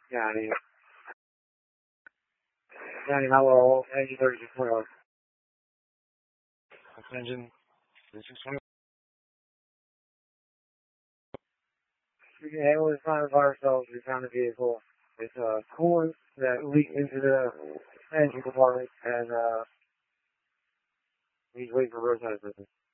يعني hello, engine 3621. Engine 3621. We can handle this time by ourselves. We found the vehicle. It's coolant that leaked into the engine compartment, and he's waiting for roadside assistance.